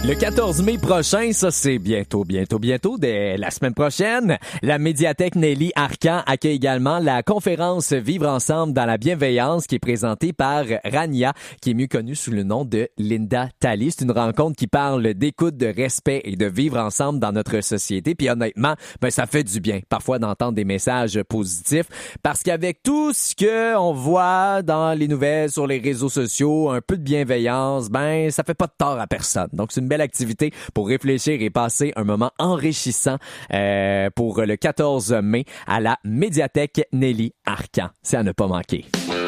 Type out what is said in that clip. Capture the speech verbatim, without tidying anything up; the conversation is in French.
Le quatorze mai prochain, ça c'est bientôt, bientôt, bientôt, dès la semaine prochaine, la médiathèque Nelly Arcan accueille également la conférence Vivre ensemble dans la bienveillance qui est présentée par Rania, qui est mieux connue sous le nom de Linda Talley. C'est une rencontre qui parle d'écoute, de respect et de vivre ensemble dans notre société. Puis honnêtement, ben ça fait du bien parfois d'entendre des messages positifs parce qu'avec tout ce que on voit dans les nouvelles, sur les réseaux sociaux, un peu de bienveillance, ben ça fait pas de tort à personne. Donc c'est une belle activité pour réfléchir et passer un moment enrichissant euh, pour le quatorze mai à la médiathèque Nelly Arcan. C'est à ne pas manquer.